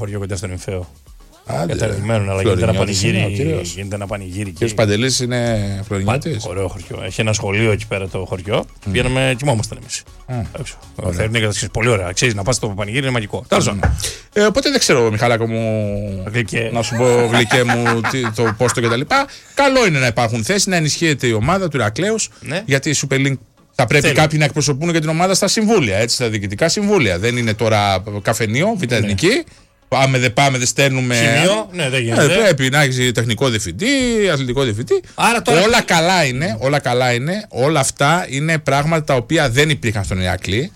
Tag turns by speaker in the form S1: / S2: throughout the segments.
S1: Χωριό κοντά στον Εμφαίο.
S2: Καταρριμμένο,
S1: αλλά γίνεται ένα πανηγύρι.
S2: Ο κ. Παντελής είναι Φλωρινιώτης.
S1: Ωραίο χωριό. Έχει ένα σχολείο εκεί πέρα το χωριό. Πηγαίνουμε, κοιμόμασταν εμείς. Θεωρούν και πολύ ωραία. Ξέρεις, να πας στο πανηγύρι είναι μαγικό.
S2: Οπότε δεν ξέρω, Μιχαλάκο μου, να σου πω, γλυκέ μου, το πόστο κτλ. Καλό είναι να υπάρχουν θέσεις, να ενισχύεται η ομάδα του Ηρακλέους. Γιατί η Super League θα πρέπει κάποιοι να εκπροσωπούν και την ομάδα στα συμβούλια, έτσι, στα διοικητικά συμβούλια. Δεν είναι τώρα καφενείο, β' εθνική. Πάμε, δεν πάμε, δεν στέλνουμε.
S1: Σημείο, ναι, δεν γίνεται.
S2: Πρέπει να έχει τεχνικό διευθυντή, αθλητικό διευθυντή.
S1: Τώρα...
S2: Όλα καλά είναι. Όλα αυτά είναι πράγματα τα οποία δεν υπήρχαν στον Ηρακλή.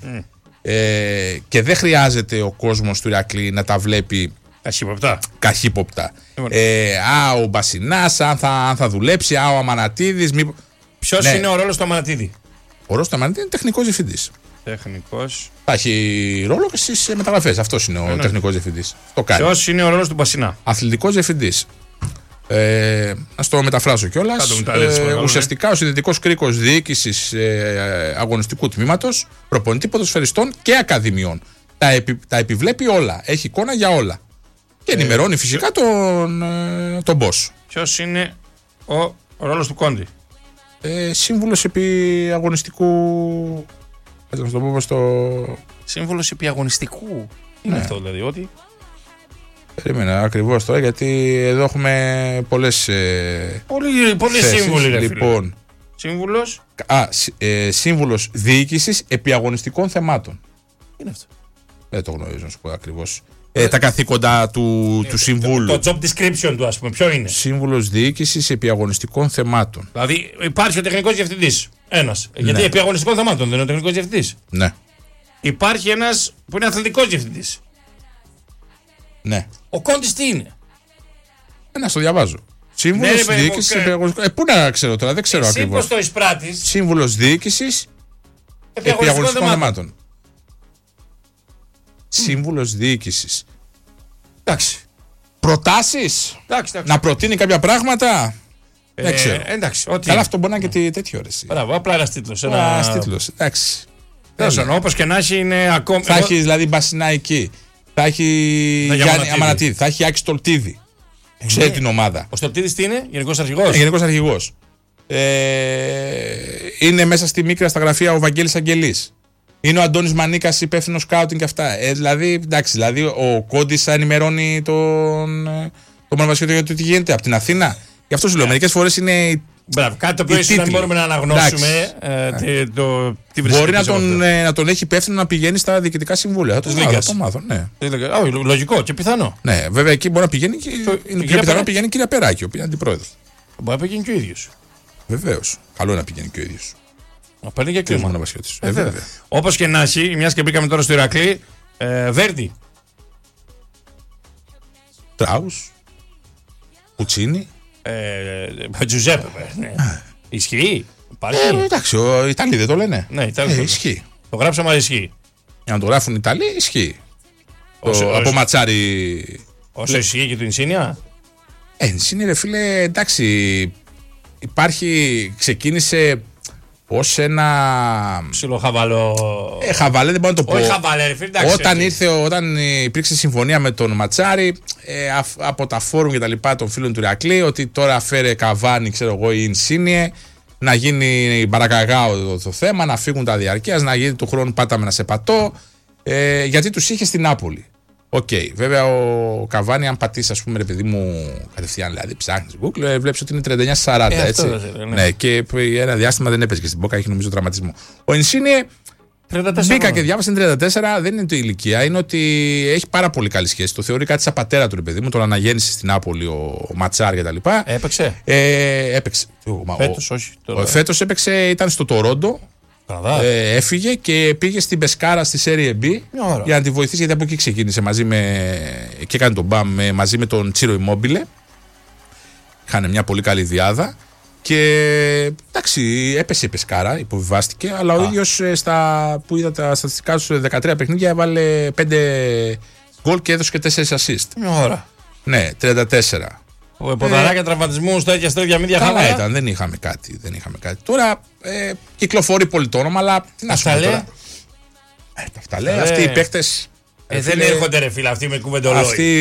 S2: Και δεν χρειάζεται ο κόσμος του Ηρακλή να τα βλέπει καχύποπτα. Ο Μπασινάς, αν θα δουλέψει, ο Αμανατίδης.
S1: Ποιος είναι ο ρόλος του Αμανατίδη?
S2: Ο ρόλος του Αμανατίδη είναι τεχνικός διευθυντής.
S1: Τεχνικός.
S2: Θα έχει ρόλο και στις μεταγραφές. Αυτός είναι ο τεχνικός διευθυντής.
S1: Ποιος είναι ο ρόλος του Μπασινά?
S2: Αθλητικός διευθυντής. Να το μεταφράσω κιόλας. Ουσιαστικά ο συνδετικός κρίκος διοίκησης αγωνιστικού τμήματος, προπονητή ποδοσφαιριστών και ακαδημιών. Τα επιβλέπει όλα. Έχει εικόνα για όλα. Και ενημερώνει φυσικά τον boss.
S1: Ποιος είναι ο ρόλος του Κόντι?
S2: Σύμβουλος επί αγωνιστικού. Να το πω
S1: Σύμβουλος επί αγωνιστικού. Είναι αυτό δηλαδή, ότι.
S2: Περίμενα ακριβώς τώρα, γιατί εδώ έχουμε πολλές.
S1: Πολλοί σύμβουλοι, ρε
S2: λοιπόν.
S1: Σύμβουλος.
S2: Σύμβουλος διοίκησης επί αγωνιστικών θεμάτων.
S1: Τι είναι αυτό?
S2: Δεν το γνωρίζω να σου πω ακριβώς. Τα καθήκοντα του συμβούλου.
S1: Το job description του, ας πούμε, ποιο είναι?
S2: Σύμβουλος διοίκησης επί αγωνιστικών θεμάτων.
S1: Δηλαδή υπάρχει ο τεχνικός διευθυντής. Ένας. Γιατί επί αγωνιστικών θεμάτων δεν είναι ο τεχνικός διευθυντής.
S2: Ναι.
S1: Υπάρχει ένας που είναι αθλητικός διευθυντής.
S2: Ναι.
S1: Ο Κόντις τι είναι?
S2: Να στο διαβάζω. Σύμβουλος διοίκησης επί αγωνιστικών. Πού να ξέρω τώρα, δεν ξέρω ακριβώς.
S1: Πώς το εισπράττεις?
S2: Σύμβουλος διοίκησης επί αγωνιστικών θεμάτων. Σύμβουλος διοίκησης.
S1: Εντάξει.
S2: Προτάσεις. Να προτείνει κάποια πράγματα. Δεν ξέρω. Καλά, αυτό μπορεί να είναι και τέτοιο ώρες.
S1: Μπράβο, απλά ένας τίτλος.
S2: Ένας τίτλος. Εντάξει.
S1: Όπως και να έχει είναι ακόμη.
S2: Θα έχει δηλαδή Μπασινά εκεί. Θα έχει Γιάννη Αμανατίδη. Θα έχει Άκη Στολτίδη. Ξέρει την ομάδα.
S1: Ο Στολτίδης τι είναι? Γενικός αρχηγός.
S2: Γενικός αρχηγός. Είναι μέσα στη Μίκρα στα γραφεία ο Βαγγέλης Αγγελής. Είναι ο Αντώνης Μανίκας υπεύθυνος σκάουτινγκ και αυτά. Δηλαδή, ο Κόντις θα ενημερώνει τον Μονοβασιωτή για το τι γίνεται από την Αθήνα. Γι' αυτό σου λέω, μερικές φορές είναι.
S1: Μπράβο, κάτι το οποίο ίσως δεν μπορούμε να αναγνώσουμε.
S2: Μπορεί να τον έχει υπεύθυνο να πηγαίνει στα διοικητικά συμβούλια. Θα το μάθω.
S1: Λογικό και πιθανό.
S2: Ναι, βέβαια εκεί μπορεί να πηγαίνει και είναι πιο πιθανό να πηγαίνει η κυρία Περάκη, που είναι αντιπρόεδρος.
S1: Μπορεί να πηγαίνει και ο ίδιος.
S2: Βεβαίως. Καλό είναι να πηγαίνει και ο ίδιος.
S1: Να παίρνει και κλίμα. Όπως και να έχει, μιας και μπήκαμε τώρα στο Ηρακλή, Βέρντι.
S2: Τράους. Πουτσίνι.
S1: Τζουζέπε. Ισχύει? Υπάρχει?
S2: Εντάξει, οι Ιταλοί δεν το λένε.
S1: Ναι, Ιταλοί.
S2: Ισχύει.
S1: Το γράψαμε, αλλά ισχύει.
S2: Για να το γράφουν οι Ιταλοί, ισχύει. Από ματσάρι.
S1: Όσο ισχύει και του Ινσίνια.
S2: Ινσίνια, ρε φίλε, εντάξει. Ξεκίνησε ως ένα.
S1: Ψιλοχαβαλό.
S2: Χαβαλέ, δεν μπορώ να το πω.
S1: Όχι χαβαλέ, ρε φίλε.
S2: Όταν υπήρξε συμφωνία με τον Ματσάρι, από τα φόρουμ και τα λοιπά των φίλων του Ηρακλή, ότι τώρα φέρε Καβάνι, ξέρω εγώ, ή Ινσίνιε, να γίνει μπαρακαγάο το θέμα, να φύγουν τα διαρκείας, να γίνει του χρόνου πάταμε ένα σεπατό, γιατί τους είχε στην Νάπολη. Οκ. Βέβαια ο Καβάνι, αν πατήσει, ας πούμε, ρε παιδί μου, κατευθείαν δηλαδή ψάχνει Google, βλέπει ότι είναι 39-40. Έτσι. Ναι, και ένα διάστημα δεν έπαιζε και στην Μπόκα, έχει νομίζω τραυματισμό. Ο Ινσίνιε. Μπήκα και διάβασα την 34, δεν είναι το ηλικία, είναι ότι έχει πάρα πολύ καλή σχέση. Το θεωρεί κάτι σαν πατέρα του, ρε παιδί μου, τον αναγέννησε στην Νάπολη ο Ματσάρ κτλ.
S1: Έπαιξε.
S2: Έπαιξε.
S1: Φέτος, όχι.
S2: Φέτος έπαιξε, ήταν στο Τορόντο. Έφυγε και πήγε στην Πεσκάρα στη Serie B για να τη βοηθήσει, γιατί από εκεί ξεκίνησε και έκανε τον μπαμ μαζί με τον Τσίρο Immobile. Είχαν μια πολύ καλή διάδα. Και εντάξει, έπεσε η Πεσκάρα, υποβιβάστηκε, αλλά ο ίδιος που είδα τα στατιστικά του 13 παιχνίδια έβαλε 5 γκολ και έδωσε και 4 assist.
S1: Μια ώρα.
S2: Ναι, 34.
S1: Ποδαράκια, τραυματισμού, τέτοια στέλια μύδια χαμηλά.
S2: Καλά ήταν, δεν είχαμε κάτι. Τώρα κυκλοφορεί πολύ το όνομα, αλλά τι να σου πω τώρα. Τα λέει, αυτοί οι παίκτες.
S1: Δεν έρχονται, ρε φίλε, αυτοί με κουβεντολόι.